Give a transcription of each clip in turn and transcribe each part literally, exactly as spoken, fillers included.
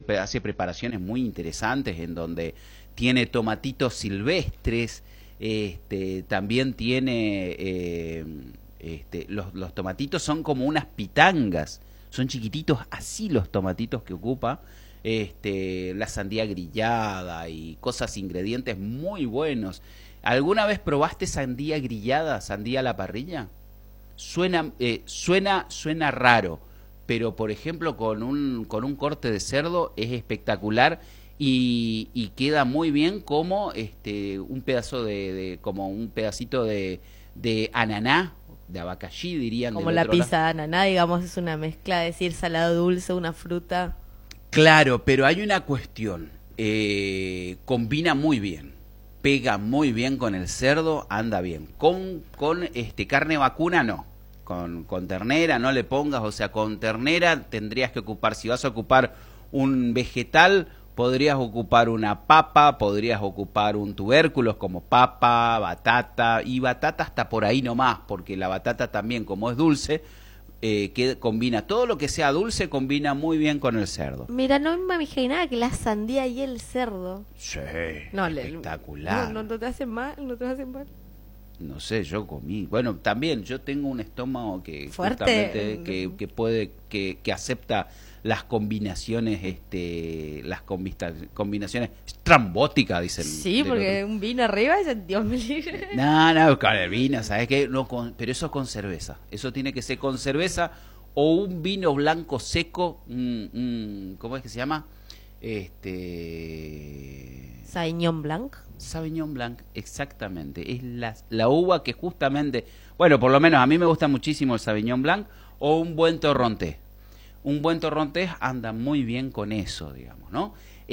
hace preparaciones muy interesantes en donde tiene tomatitos silvestres, este, también tiene, eh, este, los, los tomatitos son como unas pitangas, son chiquititos así los tomatitos que ocupa, este, la sandía grillada y cosas, ingredientes muy buenos. ¿Alguna vez probaste sandía grillada, sandía a la parrilla? Suena, eh, suena, suena raro, pero por ejemplo con un, con un corte de cerdo es espectacular y, y queda muy bien como este, un pedazo de, de como un pedacito de, de ananá, de abacallí dirían. Como la pizza de ananá, digamos, es una mezcla, es decir, salado dulce, una fruta. Claro, pero hay una cuestión, eh, combina muy bien, pega muy bien con el cerdo, anda bien. Con, con este carne vacuna no, con, con ternera no le pongas, o sea, con ternera tendrías que ocupar, si vas a ocupar un vegetal, podrías ocupar una papa, podrías ocupar un tubérculo como papa, batata, y batata hasta por ahí nomás, porque la batata también, como es dulce, eh, que combina, todo lo que sea dulce combina muy bien con el cerdo. Mira, no me imaginaba que la sandía y el cerdo. Sí, no, espectacular. No, no, no te hacen mal, no te hacen mal. No sé, yo comí. Bueno, también yo tengo un estómago que fuerte, justamente que, que puede, que, que acepta las combinaciones, este, las combinaciones estrambóticas, dicen. Sí, porque un vino arriba es Dios me libre. No, no, con el vino, ¿sabes qué? No, con, pero eso con cerveza. Eso tiene que ser con cerveza o un vino blanco seco, un, un, ¿cómo es que se llama? Este... Sauvignon Blanc. Sauvignon Blanc, exactamente. Es la, la uva que justamente, bueno, por lo menos a mí me gusta muchísimo el Sauvignon Blanc o un buen torrontés. Un buen torrontés anda muy bien con eso, digamos, ¿no?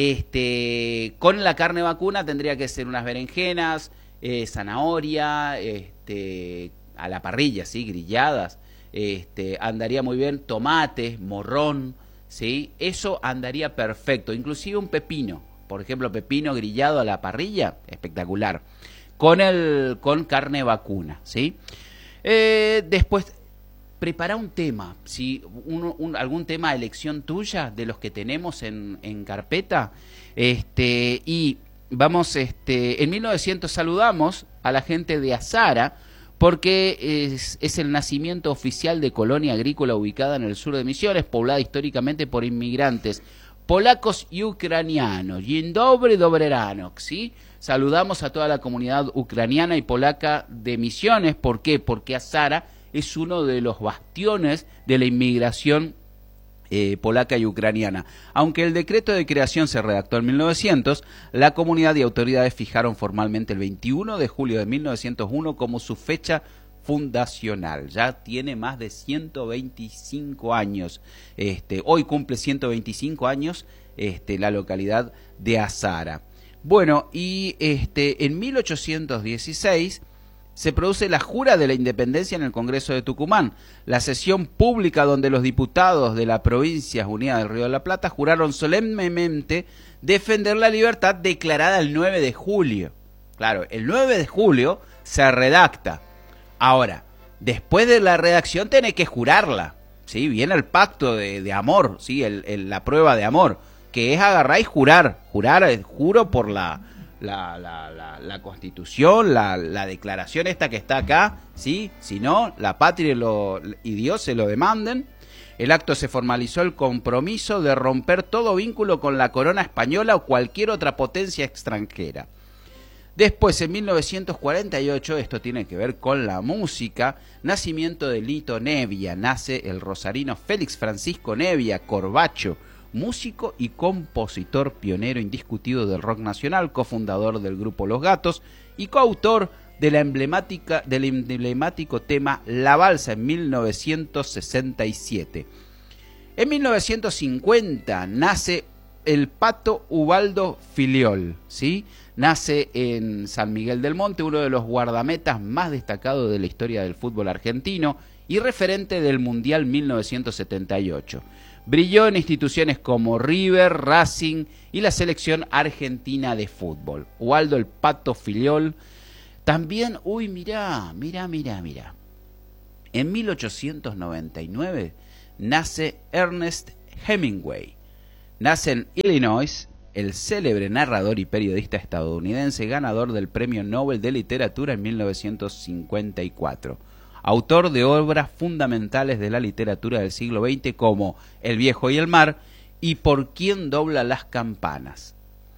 Este, con la carne vacuna tendría que ser unas berenjenas, eh, zanahoria, este, a la parrilla, sí, grilladas. Este, andaría muy bien tomates, morrón, sí, eso andaría perfecto. Inclusive un pepino, por ejemplo, pepino grillado a la parrilla, espectacular. Con el, con carne vacuna, sí. Eh, después prepara un tema, si un, un, algún tema de elección tuya de los que tenemos en, en carpeta, este, y vamos, este, en mil novecientos saludamos a la gente de Azara, porque es, es el nacimiento oficial de colonia agrícola ubicada en el sur de Misiones, poblada históricamente por inmigrantes polacos y ucranianos. Dzień dobry, dobry ranok, ¿sí? Saludamos a toda la comunidad ucraniana y polaca de Misiones. ¿Por qué? Porque Azara es uno de los bastiones de la inmigración eh, polaca y ucraniana. Aunque el decreto de creación se redactó en mil novecientos, la comunidad y autoridades fijaron formalmente el veintiuno de julio de mil novecientos uno como su fecha fundacional. Ya tiene más de ciento veinticinco años. Este, hoy cumple ciento veinticinco años este, la localidad de Azara. Bueno, y este, en mil ochocientos dieciséis se produce la jura de la independencia en el Congreso de Tucumán, la sesión pública donde los diputados de la Provincia Unida del Río de la Plata juraron solemnemente defender la libertad declarada el nueve de julio. Claro, el nueve de julio se redacta. Ahora, después de la redacción tenés que jurarla, ¿sí? Viene el pacto de, de amor, ¿sí? El, el, la prueba de amor, que es agarrar y jurar, jurar, eh, juro por la, la, la, la, la Constitución, la, la declaración esta que está acá, ¿sí? Si no, la patria y, lo, y Dios se lo demanden. El acto se formalizó el compromiso de romper todo vínculo con la corona española o cualquier otra potencia extranjera. Después, en mil novecientos cuarenta y ocho, esto tiene que ver con la música, nacimiento de Lito Nevia, nace el rosarino Félix Francisco Nevia Corbacho, músico y compositor pionero indiscutido del rock nacional, cofundador del grupo Los Gatos y coautor de la emblemática, del emblemático tema La Balsa en mil novecientos sesenta y siete. En mil novecientos cincuenta nace el Pato Ubaldo Filiol, ¿sí? Nace en San Miguel del Monte, uno de los guardametas más destacados de la historia del fútbol argentino y referente del Mundial mil novecientos setenta y ocho. Brilló en instituciones como River, Racing y la selección argentina de fútbol. Ubaldo el Pato Filiol. También, uy, mirá, mirá, mirá, mirá. En mil ochocientos noventa y nueve nace Ernest Hemingway. Nace en Illinois el célebre narrador y periodista estadounidense ganador del Premio Nobel de Literatura en mil novecientos cincuenta y cuatro. Autor de obras fundamentales de la literatura del siglo veinte como El viejo y el mar y Por quién dobla las campanas.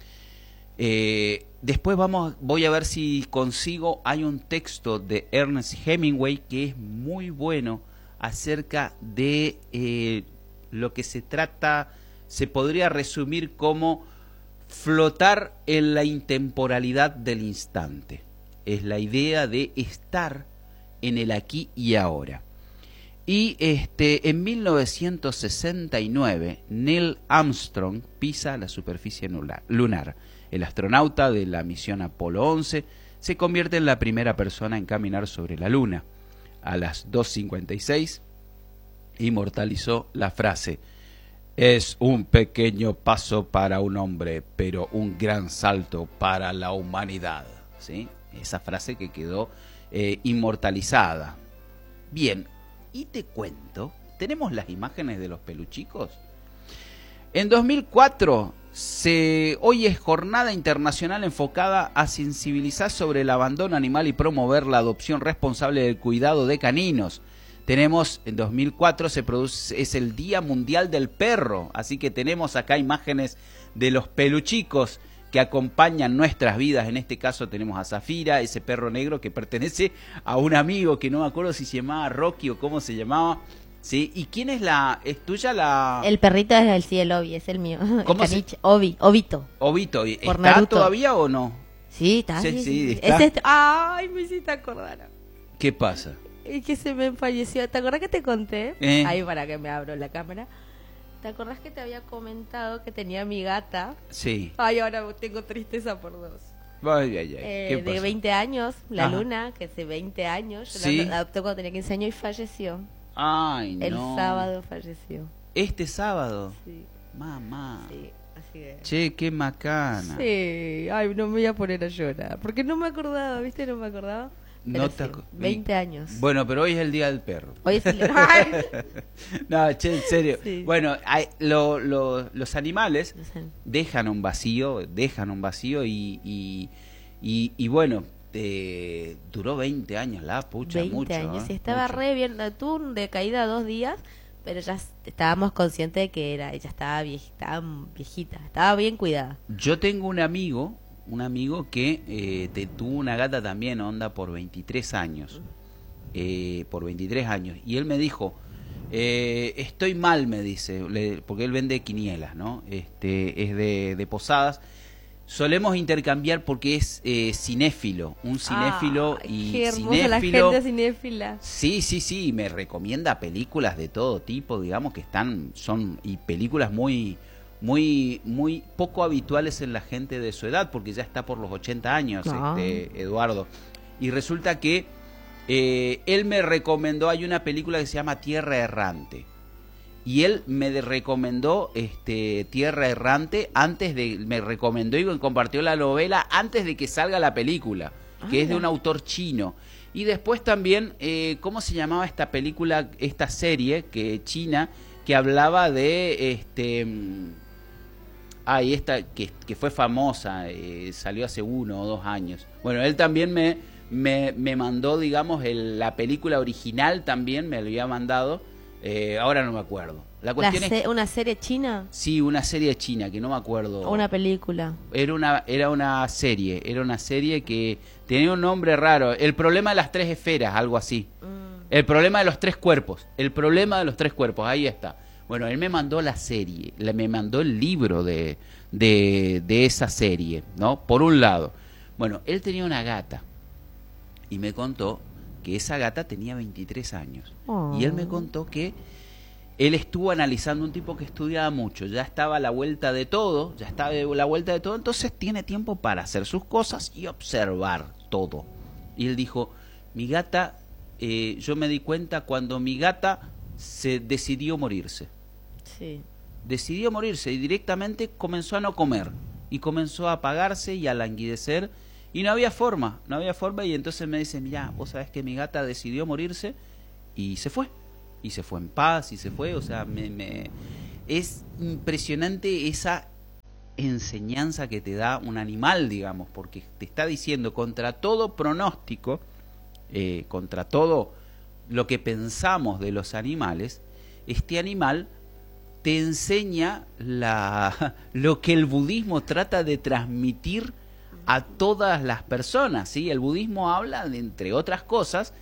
Eh, después vamos, voy a ver si consigo, hay un texto de Ernest Hemingway que es muy bueno acerca de eh, lo que se trata, se podría resumir como flotar en la intemporalidad del instante. Es la idea de estar en el aquí y ahora. Y este, en mil novecientos sesenta y nueve, Neil Armstrong pisa la superficie lunar. El astronauta de la misión Apolo once se convierte en la primera persona en caminar sobre la Luna. A las dos cincuenta y seis, inmortalizó la frase: es un pequeño paso para un hombre, pero un gran salto para la humanidad. ¿Sí? Esa frase que quedó eh, inmortalizada. Bien, y te cuento, ¿tenemos las imágenes de los peluchicos? En dos mil cuatro, se, hoy es Jornada Internacional enfocada a sensibilizar sobre el abandono animal y promover la adopción responsable del cuidado de caninos. Tenemos, en dos mil cuatro se produce, es el Día Mundial del Perro, así que tenemos acá imágenes de los peluchicos que acompañan nuestras vidas. En este caso tenemos a Zafira, ese perro negro que pertenece a un amigo que no me acuerdo si se llamaba Rocky o cómo se llamaba. ¿Sí? ¿Y quién es la, es tuya la...? El perrito es el, sí, el Obi, es el mío. ¿Cómo el se...? caniche, Obi, Obito. Obito, ¿está Naruto. todavía o no? Sí, está. Sí, Sí, sí, sí. está. Es este... Ay, me hiciste acordar. ¿Qué pasa? Es que se me falleció. ¿Te acordás que te conté? ¿Eh? Ahí para que me abro la cámara. ¿Te acordás que te había comentado que tenía mi gata? Sí. Ay, ahora tengo tristeza por dos. Ay, ay, ay. Eh, ¿Qué de pasa? veinte años, la Ajá. Luna, que hace veinte años. Yo Sí. la adopté cuando tenía quince años y falleció. Ay, El no. sábado falleció. ¿Este sábado? Sí, Mamá. sí. Así que... Che, qué macana. Sí, ay, no me voy a poner a llorar. Porque no me acordaba, ¿viste? No me acordaba. Pero No sí, te acu- veinte años. Bueno, pero hoy es el Día del Perro. Hoy es el... Ay. No, che, en serio. Sí. Bueno, hay, lo, lo, los animales No sé. dejan un vacío, dejan un vacío y, y, y, y bueno, eh, duró veinte años la pucha, veinte mucho. años. ¿eh? Y estaba Mucho. re bien. Tuvo un decaída dos días, pero ya s- estábamos conscientes de que era, ella estaba viejita, estaba viejita, estaba bien cuidada. Yo tengo un amigo, un amigo que eh, te, tuvo una gata también, onda, por veintitrés años. Eh, por veintitrés años. Y él me dijo, eh, estoy mal, me dice, le- porque él vende quinielas, ¿no? Este, es de, de Posadas. Solemos intercambiar porque es eh, cinéfilo, un cinéfilo Ay, y qué hermosa la cinéfilo. gente cinéfila. Sí, sí, sí, me recomienda películas de todo tipo, digamos que están, son y películas muy, muy, muy poco habituales en la gente de su edad, porque ya está por los ochenta años, Ah. este, Eduardo. Y resulta que eh, él me recomendó, hay una película que se llama Tierra Errante. Y él me de- recomendó este Tierra Errante antes de, me recomendó y compartió la novela antes de que salga la película, que Ah, es de mira. un autor chino. Y después también, eh, ¿cómo se llamaba esta película, esta serie que china, que hablaba de este... mm, Ay, esta que, que fue famosa, eh, salió hace uno o dos años. Bueno, él también me, me, me mandó, digamos, el- la película original también, me lo había mandado. Eh, ahora no me acuerdo. La La cuestión es... se- ¿Una serie china Sí, una serie china, que no me acuerdo. o una película? Era una, era una serie, era una serie que tenía un nombre raro. El problema de las tres esferas, algo así. Mm. El problema de los tres cuerpos. El problema de los tres cuerpos, ahí está. Bueno, él me mandó la serie, le- me mandó el libro de, de, de esa serie, ¿no? Por un lado. Bueno, él tenía una gata y me contó que esa gata tenía veintitrés años. Oh. Y él me contó que él estuvo analizando un tipo que estudiaba mucho, ya estaba a la vuelta de todo, ya estaba a la vuelta de todo, entonces tiene tiempo para hacer sus cosas y observar todo. Y él dijo, mi gata, eh, yo me di cuenta cuando mi gata se decidió morirse. Sí. Decidió morirse y directamente comenzó a no comer y comenzó a apagarse y a languidecer y no había forma, no había forma y entonces me dice, mira, vos sabés que mi gata decidió morirse y se fue. Y se fue en paz y se fue, o sea, me, me... es impresionante esa enseñanza que te da un animal, digamos, porque te está diciendo contra todo pronóstico, eh, contra todo lo que pensamos de los animales, este animal te enseña la, lo que el budismo trata de transmitir a todas las personas, ¿sí? El budismo habla, de, entre otras cosas,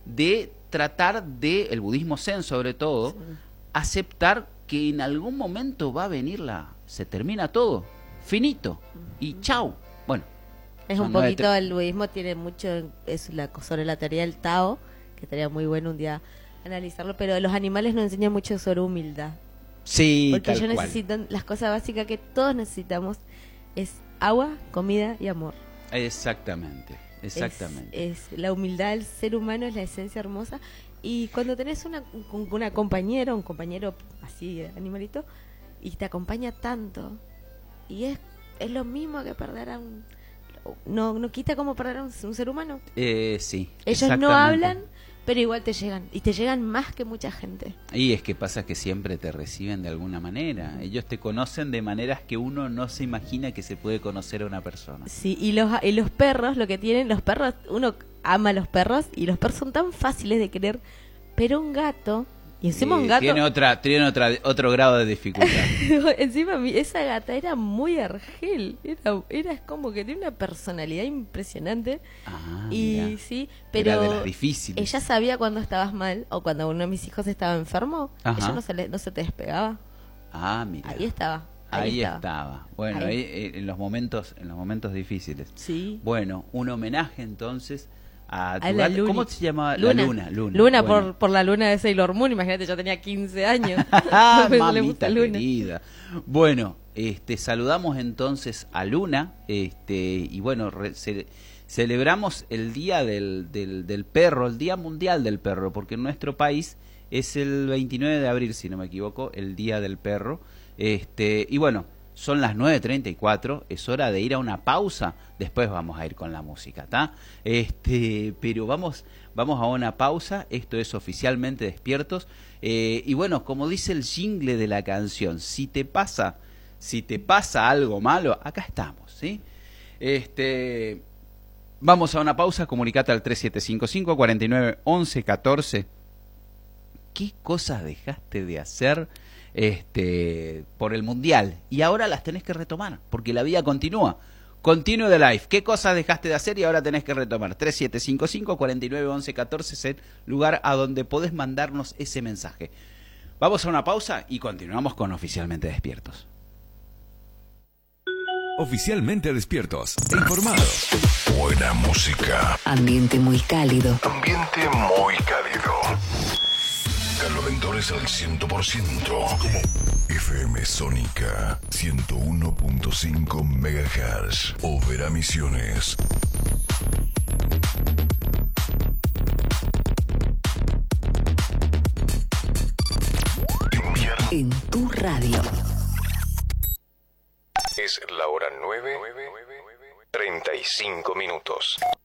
de tratar de, el budismo zen sobre todo, sí. aceptar que en algún momento va a venir la, se termina todo, finito, y chau. Bueno, es un poquito, el budismo tiene mucho, es la, sobre la teoría del Tao, que estaría muy bueno un día analizarlo, pero los animales nos enseñan mucho sobre humildad. Sí, porque tal ellos cual. necesitan las cosas básicas que todos necesitamos, es agua, comida y amor. Exactamente, exactamente. Es, es la humildad del ser humano, es la esencia hermosa. Y cuando tenés una, una compañera, un compañero así, animalito, y te acompaña tanto, y es, es lo mismo que perder a un... No, no quita como perder a un, un ser humano. Eh, sí. Ellos no hablan, pero igual te llegan, y te llegan más que mucha gente. Y es que pasa que siempre te reciben de alguna manera. Ellos te conocen de maneras que uno no se imagina que se puede conocer a una persona. Sí, y los, y los perros, lo que tienen, los perros, uno ama a los perros, y los perros son tan fáciles de querer, pero un gato, y encima eh, un gato... Tiene, otra, tiene otra, otro grado de dificultad. Encima esa gata era muy argel, era, era como que tenía una personalidad impresionante. Ah, y mirá. sí, pero era de las difíciles. Ella sabía cuando estabas mal o cuando uno de mis hijos estaba enfermo. Ajá. Ella no se, le, no se te despegaba. Ah, mira. Ahí estaba. Ahí, ahí estaba. estaba. Bueno, ahí. Ahí, en los momentos, en los momentos difíciles. Sí. Bueno, un homenaje entonces a tu a la gata. ¿Cómo se llamaba? Luna. La Luna. Luna, Luna bueno. por, por la luna de Sailor Moon. Imagínate, yo tenía quince años. Mamita querida. Bueno, este, saludamos entonces a Luna, este, y bueno, re, ce, celebramos el Día del, del, del Perro, el Día Mundial del Perro, porque en nuestro país es el veintinueve de abril, si no me equivoco, el Día del Perro. Este, y bueno, son las nueve treinta y cuatro, es hora de ir a una pausa, después vamos a ir con la música, ¿tá? Este, pero vamos, vamos a una pausa, esto es Oficialmente Despiertos, eh, y bueno, como dice el jingle de la canción, si te pasa, si te pasa algo malo, acá estamos, ¿sí? Este, vamos a una pausa, comunicate al tres siete cinco cinco, cuatro nueve, once, catorce. ¿Qué cosas dejaste de hacer este por el mundial y ahora las tenés que retomar porque la vida continúa? Continue the life. ¿Qué cosas dejaste de hacer y ahora tenés que retomar? tres siete cinco cinco, cuatro nueve, once, catorce es el lugar a donde podés mandarnos ese mensaje. Vamos a una pausa y continuamos con Oficialmente Despiertos. Oficialmente Despiertos, informados. Buena música. Ambiente muy cálido. Ambiente muy cálido. Calorentores al cien por ciento. F M Sónica ciento uno punto cinco megahertz. Opera Misiones. En tu radio. Es la hora nueve, treinta y cinco minutos.